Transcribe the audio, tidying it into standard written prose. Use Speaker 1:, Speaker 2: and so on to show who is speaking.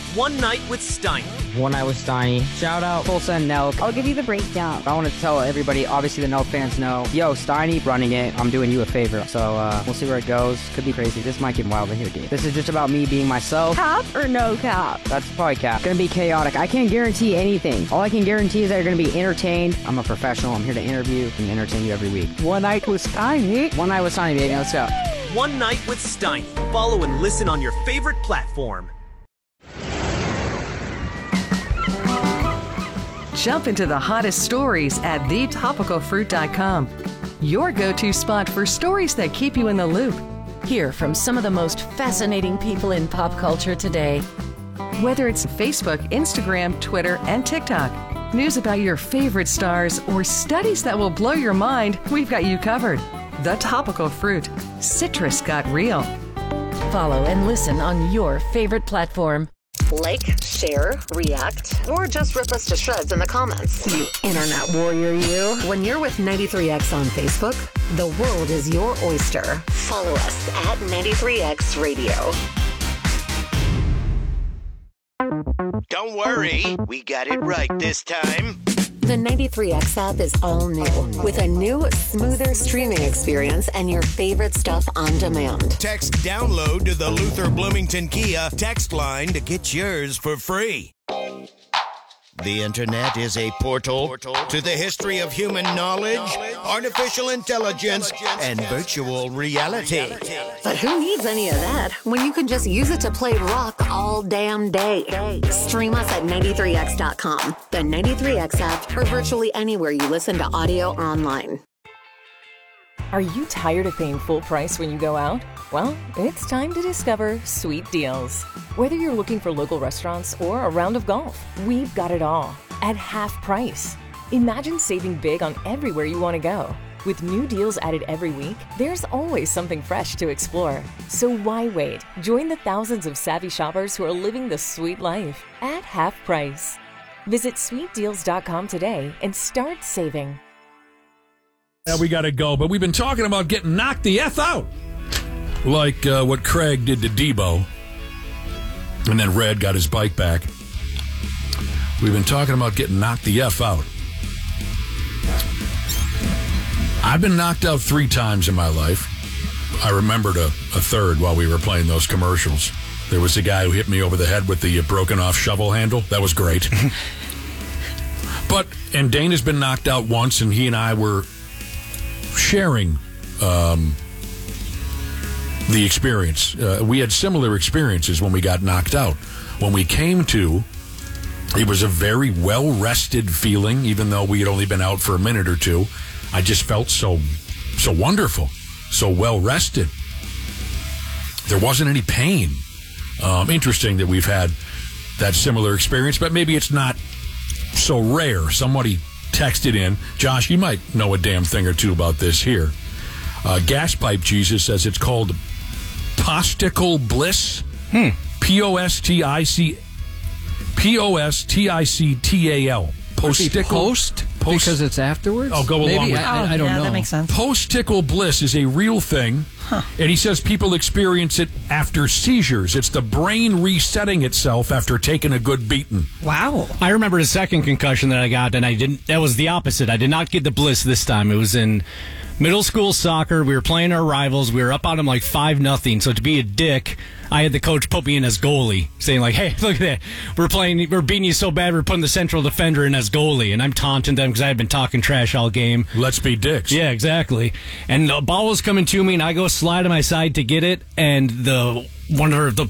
Speaker 1: One Night with Steiny.
Speaker 2: One Night with Steiny. Shout out Tulsa and Nelk.
Speaker 3: I'll give you the breakdown.
Speaker 2: I want to tell everybody, obviously the Nelk fans know, yo, Steiny running it, I'm doing you a favor. So we'll see where it goes. Could be crazy. This might get wild in here, dude. This is just about me being myself.
Speaker 3: Cap or no cap?
Speaker 2: That's probably cap. Gonna be chaotic. I can't guarantee anything. All I can guarantee is that you're gonna be entertained. I'm a professional. I'm here to interview and entertain you every week.
Speaker 3: One Night with Steiny.
Speaker 2: One Night with Steiny, baby. Let's go.
Speaker 1: One Night with Steiny. Follow and listen on your favorite platform.
Speaker 4: Jump into the hottest stories at thetopicalfruit.com. Your go-to spot for stories that keep you in the loop. Hear from some of the most fascinating people in pop culture today. Whether it's Facebook, Instagram, Twitter, and TikTok, news about your favorite stars, or studies that will blow your mind, we've got you covered. The Topical Fruit. Citrus got real. Follow and listen on your favorite platform.
Speaker 5: Like, share, react, or just rip us to shreds in the comments. You internet warrior, you. When you're with 93X on Facebook, the world is your oyster. Follow us at 93X Radio.
Speaker 6: Don't worry, we got it right this time.
Speaker 5: The 93X app is all new, with a new, smoother streaming experience and your favorite stuff on demand.
Speaker 6: Text download to the Luther Bloomington Kia text line to get yours for free. The internet is a portal to the history of human knowledge, artificial intelligence, and virtual reality.
Speaker 5: But who needs any of that when you can just use it to play rock all damn day? Stream us at 93x.com, the 93X app, or virtually anywhere you listen to audio or online.
Speaker 7: Are you tired of paying full price when you go out? Well, it's time to discover Sweet Deals. Whether you're looking for local restaurants or a round of golf, we've got it all at half price. Imagine saving big on everywhere you want to go. With new deals added every week, there's always something fresh to explore. So why wait? Join the thousands of savvy shoppers who are living the sweet life at half price. Visit sweetdeals.com today and start saving.
Speaker 8: Yeah, we got to go, but we've been talking about getting knocked the F out. Like what Craig did to Debo. And then Red got his bike back. We've been talking about getting knocked the F out. I've been knocked out 3 times in my life. I remembered a third while we were playing those commercials. There was a guy who hit me over the head with the broken off shovel handle. That was great. And Dane has been knocked out once, and he and I were sharing the experience. We had similar experiences when we got knocked out. When we came to, it was a very well-rested feeling, even though we had only been out for a minute or two. I just felt so wonderful, so well-rested. There wasn't any pain. Interesting that we've had that similar experience, but maybe it's not so rare. Somebody texted in. Josh, you might know a damn thing or two about this here. Gas Pipe Jesus says it's called Postical Bliss. Postictal.
Speaker 9: Post? Because it's afterwards?
Speaker 8: I'll go along with
Speaker 9: I don't know.
Speaker 7: That makes sense.
Speaker 8: Postical bliss is a real thing, and he says people experience it after seizures. It's the brain resetting itself after taking a good beating.
Speaker 9: Wow.
Speaker 10: I remember the second concussion that I got, and that was the opposite. I did not get the bliss this time. It was in middle school soccer. We were playing our rivals. We were up on them like 5-0. So to be a dick, I had the coach put me in as goalie, saying like, hey, look at that. We're beating you so bad, we're putting the central defender in as goalie. And I'm taunting them because I had been talking trash all game.
Speaker 8: Let's be dicks.
Speaker 10: Yeah, exactly. And the ball was coming to me, and I go slide on my side to get it, and one of the